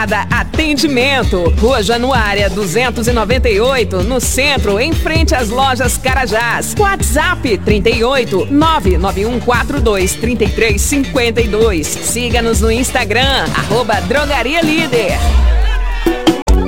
Especializada Atendimento. Rua Januária 298, no centro, em frente às lojas Carajás. WhatsApp 38 99142 3352. Siga-nos no Instagram, @Drogaria Líder.